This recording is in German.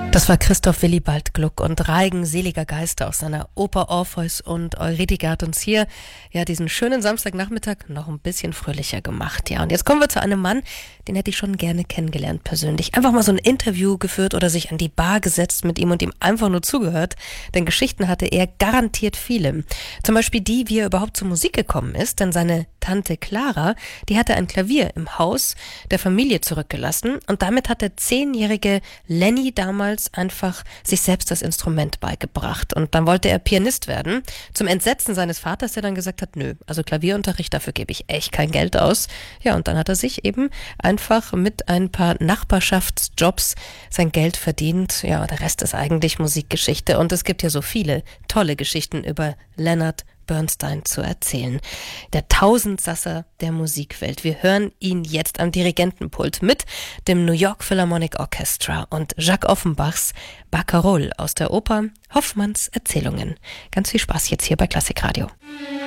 Das war Christoph Willibald Gluck und Reigen seliger Geister aus seiner Oper Orpheus und Eurydice hat uns hier diesen schönen Samstagnachmittag noch ein bisschen fröhlicher gemacht. Ja, und jetzt kommen wir zu einem Mann, den hätte ich schon gerne kennengelernt persönlich. Einfach mal so ein Interview geführt oder sich an die Bar gesetzt mit ihm und ihm einfach nur zugehört, denn Geschichten hatte er garantiert viele. Zum Beispiel die, wie er überhaupt zur Musik gekommen ist, denn seine Tante Clara, die hatte ein Klavier im Haus der Familie zurückgelassen und damit hat der 10-jährige Lenny damals einfach sich selbst das Instrument beigebracht und dann wollte er Pianist werden. Zum Entsetzen seines Vaters, der dann gesagt hat, nö, also Klavierunterricht, dafür gebe ich echt kein Geld aus. Ja, und dann hat er sich eben einfach mit ein paar Nachbarschaftsjobs sein Geld verdient. Ja, der Rest ist eigentlich Musikgeschichte und es gibt ja so viele tolle Geschichten über Leonard Bernstein zu erzählen. Der Tausendsasser der Musikwelt. Wir hören ihn jetzt am Dirigentenpult mit dem New York Philharmonic Orchestra und Jacques Offenbachs Barcarolle aus der Oper Hoffmanns Erzählungen. Ganz viel Spaß jetzt hier bei Klassikradio.